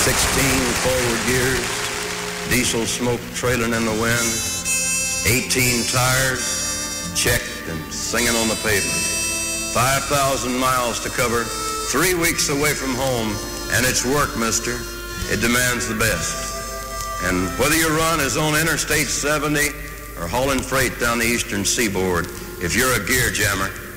16 forward gears, diesel smoke trailing in the wind, 18 tires, checked and singing on the pavement. 5,000 miles to cover, 3 weeks away from home, and it's work, mister. It demands the best. And whether your run is on Interstate 70 or hauling freight down the eastern seaboard, if you're a gear jammer,